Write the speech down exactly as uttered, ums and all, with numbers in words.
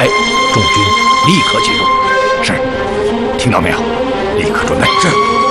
哎，众军立刻进入。是，听到没有？立刻准备。 是。